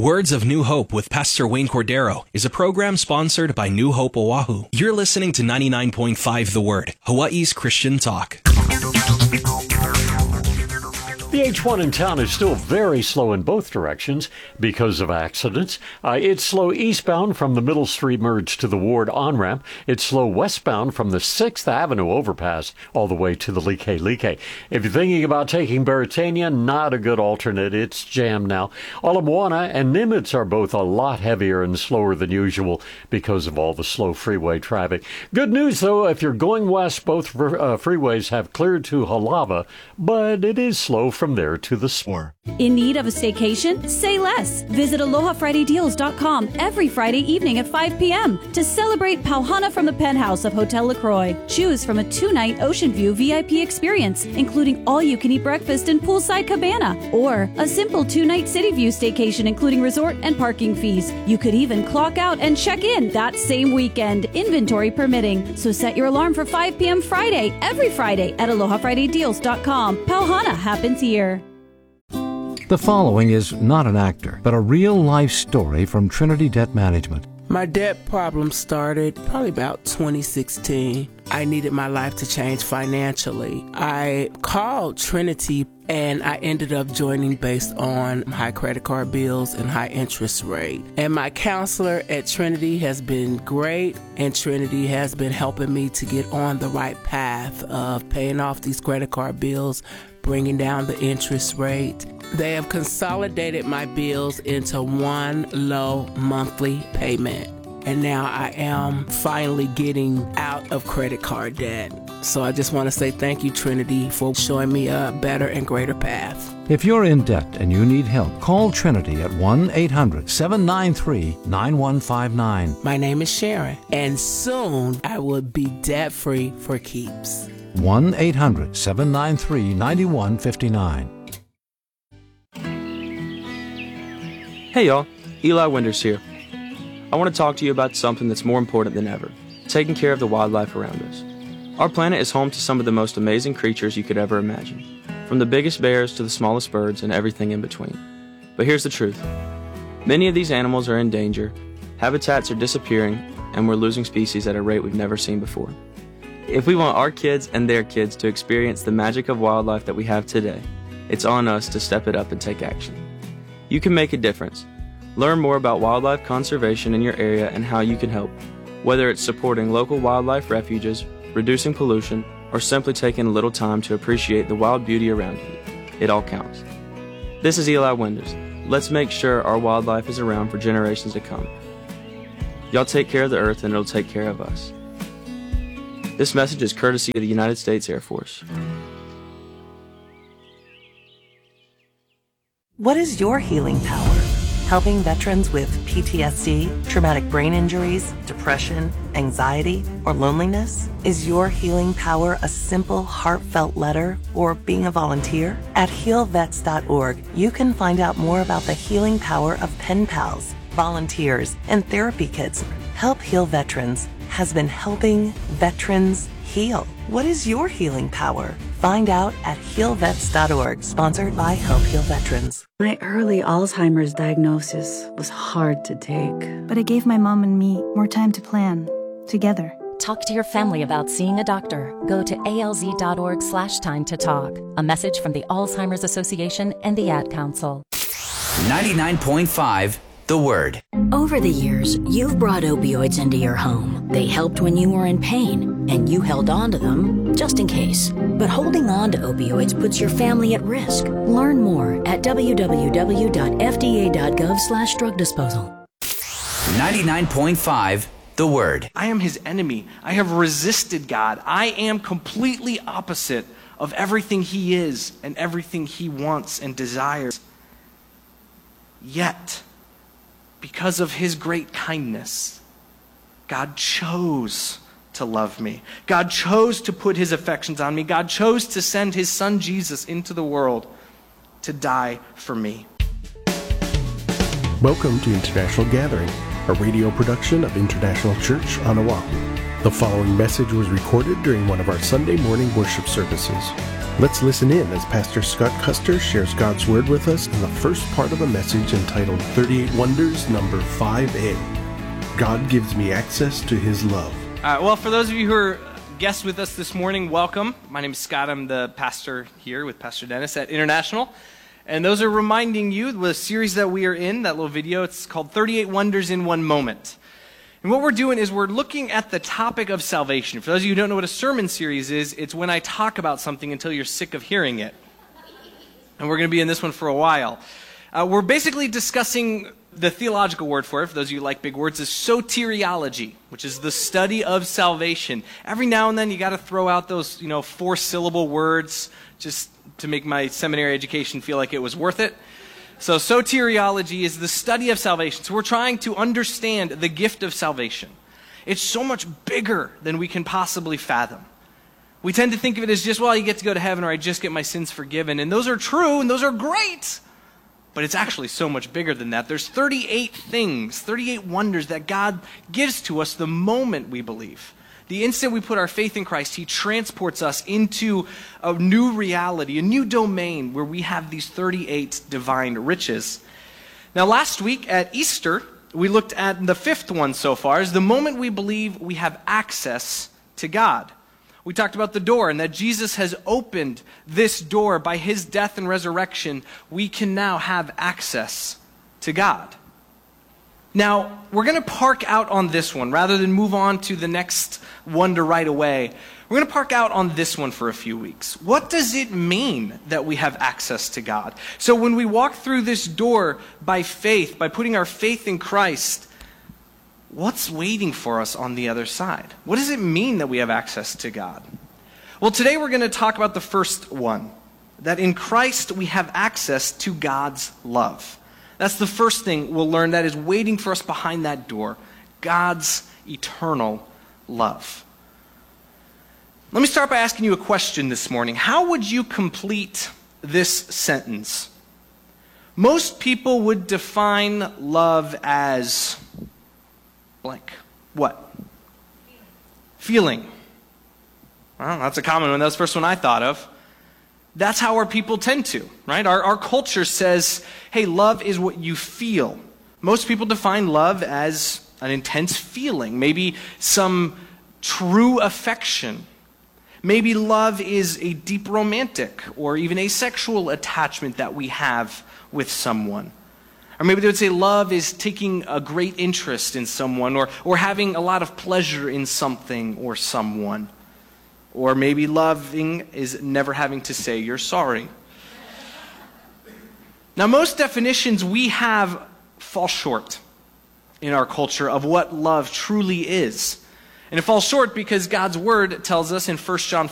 Words of New Hope with Pastor Wayne Cordero is a program sponsored by New Hope Oahu. You're listening to 99.5 The Word, Hawaii's Christian talk. The H1 in town is still very slow in both directions because of accidents. It's slow eastbound from the Middle Street merge to the Ward on-ramp. It's slow westbound from the 6th Avenue overpass all the way to the Like. If you're thinking about taking Beretania, not a good alternate. It's jammed now. Ala Moana and Nimitz are both a lot heavier and slower than usual because of all the slow freeway traffic. Good news, though, if you're going west, both freeways have cleared to Halava, but it is slow from there to the store. In need of a staycation? Say less. Visit AlohaFridayDeals.com every Friday evening at 5 p.m. to celebrate Pauhana from the penthouse of Hotel LaCroix. Choose from a 2-night Ocean View VIP experience, including all-you-can-eat breakfast and poolside cabana, or a simple 2-night City View staycation, including resort and parking fees. You could even clock out and check in that same weekend, inventory permitting. So set your alarm for 5 p.m. Friday, every Friday at AlohaFridayDeals.com. Pauhana happens here. The following is not an actor, but a real-life story from Trinity Debt Management. My debt problem started probably about 2016. I needed my life to change financially. I called Trinity and I ended up joining based on high credit card bills and high interest rate. And my counselor at Trinity has been great, and Trinity has been helping me to get on the right path of paying off these credit card bills, bringing down the interest rate. They have consolidated my bills into one low monthly payment. And now I am finally getting out of credit card debt. So I just want to say thank you, Trinity, for showing me a better and greater path. If you're in debt and you need help, call Trinity at 1-800-793-9159. My name is Sharon, and soon I will be debt-free for keeps. 1-800-793-9159. Hey y'all, Eli Winders here. I want to talk to you about something that's more important than ever, taking care of the wildlife around us. Our planet is home to some of the most amazing creatures you could ever imagine, from the biggest bears to the smallest birds and everything in between. But here's the truth. Many of these animals are in danger, habitats are disappearing, and we're losing species at a rate we've never seen before. If we want our kids and their kids to experience the magic of wildlife that we have today, it's on us to step it up and take action. You can make a difference. Learn more about wildlife conservation in your area and how you can help, whether it's supporting local wildlife refuges, reducing pollution, or simply taking a little time to appreciate the wild beauty around you. It all counts. This is Eli Winders. Let's make sure our wildlife is around for generations to come. Y'all take care of the earth and it'll take care of us. This message is courtesy of the United States Air Force. What is your healing power? Helping veterans with PTSD, traumatic brain injuries, depression, anxiety, or loneliness? Is your healing power a simple, heartfelt letter or being a volunteer? At healvets.org, you can find out more about the healing power of pen pals, volunteers, and therapy kits. Help Heal Veterans has been helping veterans heal. What is your healing power? Find out at healvets.org, sponsored by Help Heal Veterans. My early Alzheimer's diagnosis was hard to take, but it gave my mom and me more time to plan together. Talk to your family about seeing a doctor. Go to alz.org/time to talk. A message from the Alzheimer's Association and the Ad Council. 99.5 The Word. Over the years, you've brought opioids into your home. They helped when you were in pain, and you held on to them just in case. But holding on to opioids puts your family at risk. Learn more at www.fda.gov/drug disposal. 99.5 The Word. I am his enemy. I have resisted God. I am completely opposite of everything he is and everything he wants and desires. Yet, because of his great kindness, God chose to love me. God chose to put his affections on me. God chose to send his son Jesus into the world to die for me. Welcome to International Gathering, a radio production of International Church on Oahu. The following message was recorded during one of our Sunday morning worship services. Let's listen in as Pastor Scott Custer shares God's Word with us in the first part of a message entitled 38 Wonders, number 5A. God gives me access to His love. All right, well, for those of you who are guests with us this morning, welcome. My name is Scott. I'm the pastor here with Pastor Dennis at International. And those are reminding you the series that we are in, that little video. It's called 38 Wonders in One Moment. And what we're doing is we're looking at the topic of salvation. For those of you who don't know what a sermon series is, it's when I talk about something until you're sick of hearing it. And we're going to be in this one for a while. We're basically discussing the theological word for it, for those of you who like big words, is soteriology, which is the study of salvation. Every now and then you got to throw out those, 4-syllable words just to make my seminary education feel like it was worth it. So soteriology is the study of salvation. So we're trying to understand the gift of salvation. It's so much bigger than we can possibly fathom. We tend to think of it as just, well, you get to go to heaven, or I just get my sins forgiven. And those are true, and those are great. But it's actually so much bigger than that. There's 38 things, 38 wonders that God gives to us the moment we believe. The instant we put our faith in Christ, He transports us into a new reality, a new domain where we have these 38 divine riches. Now, last week at Easter, we looked at the fifth one so far, is the moment we believe we have access to God. We talked about the door and that Jesus has opened this door by His death and resurrection. We can now have access to God. Now, we're going to park out on this one rather than move on to the next wonder right away. We're going to park out on this one for a few weeks. What does it mean that we have access to God? So when we walk through this door by faith, by putting our faith in Christ, what's waiting for us on the other side? What does it mean that we have access to God? Well, today we're going to talk about the first one, that in Christ we have access to God's love. That's the first thing we'll learn that is waiting for us behind that door, God's eternal love. Let me start by asking you a question this morning. How would you complete this sentence? Most people would define love as blank. What? Feeling. Well, that's a common one. That's the first one I thought of. That's how our people tend to, right? Our culture says, hey, love is what you feel. Most people define love as an intense feeling, maybe some true affection. Maybe love is a deep romantic or even a sexual attachment that we have with someone. Or maybe they would say love is taking a great interest in someone or having a lot of pleasure in something or someone. Or maybe loving is never having to say you're sorry. Now, most definitions we have fall short in our culture of what love truly is. And it falls short because God's Word tells us in 1 John